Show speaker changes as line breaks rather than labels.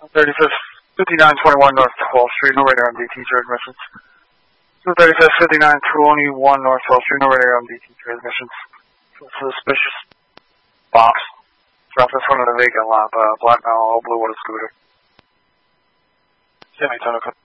35th, 5921 North 12th Street, no radar on DT transmissions. 35th, 5921 North 12th Street, no radar on DT transmissions. Suspicious box. Drop this one in a vacant lot, black now, all blue, what a scooter. Semi-Tono.